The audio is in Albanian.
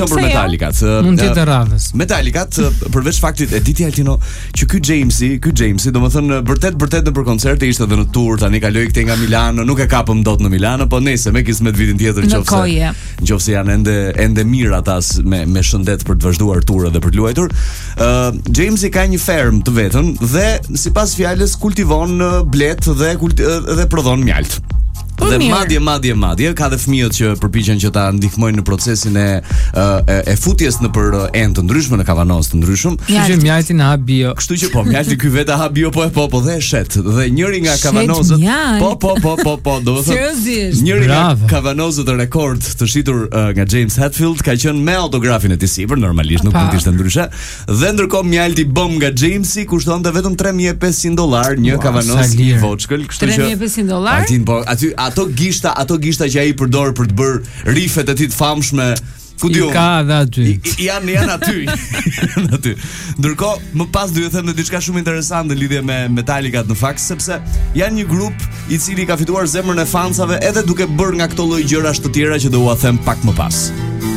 informacion për Metallicat. Mund të jetë radhës. Metallicat, përveç faktit e diti Altino që ky Jamesi, domethënë vërtet në për koncerte ishte edhe në tur, tani kaloi këtej nga Milano, nuk e kapëm dot në Milano, po nëse me kismet vitin tjetër nëse janë ende mirë ata me shëndet për të vazhduar turën dhe për të luajtur. Jamesi ka një ferm të vetën dhe sipas fjalës kultivon blet dhe prodhon mjalt. Dhe madje ka dhe fëmijët që përpiqen që ta ndihmojnë në procesin e futjes në për enë të ndryshme, në kavanoz të ndryshëm. Kështu që mjalti na ha bio. Kështu që po mjalti ky vetë ha bio po dhe e shet. Dhe njëri nga kavanozët do të thotë njëri nga kavanozët e rekord të shitur nga James Hetfield ka qenë me autografin e tij sipër, normalisht nuk mund të ishte ndryshe. Dhe ndërkohë mjalti bëm nga Jamesi kushtonte vetëm $3,500 një kavanoz i voçkël, kështu që $3,500. Po ato gishta që ai përdor për të bërë rifet e tij të famshme, ku diu. Ka edhe aty. Janë aty. Ndërkohë, më pas do të them edhe diçka shumë interesante në lidhje me Metallica në fakt, sepse janë një grup i cili ka fituar zemrën e fansave edhe duke bërë nga këto lloj gjërash të tjera që do ua them pak më pas.